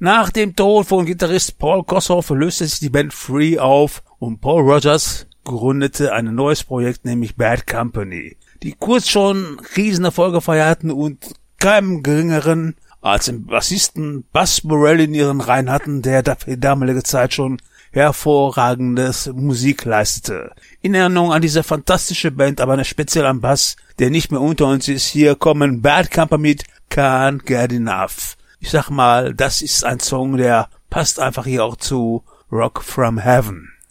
Nach dem Tod von Gitarrist Paul Kossoff löste sich die Band Free auf und Paul Rodgers gründete ein neues Projekt, nämlich Bad Company, die kurz schon Riesenerfolge feierten und keinem geringeren als den Bassisten Buzz Morelli in ihren Reihen hatten, der für die damalige Zeit schon hervorragendes Musik leistete. In Erinnerung an diese fantastische Band, aber speziell an Bass, der nicht mehr unter uns ist, hier kommen Bad Company mit Can't Get Enough. Ich sag mal, das ist ein Song, der passt einfach hier auch zu Rock from Heaven.